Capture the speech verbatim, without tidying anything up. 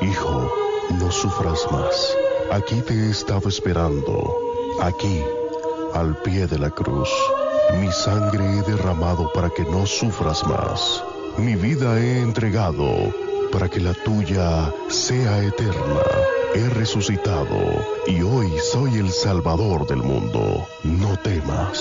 Hijo, no sufras más. Aquí te he estado esperando. Aquí, al pie de la cruz. Mi sangre he derramado para que no sufras más. Mi vida he entregado para que la tuya sea eterna. He resucitado y hoy soy el Salvador del mundo. No temas.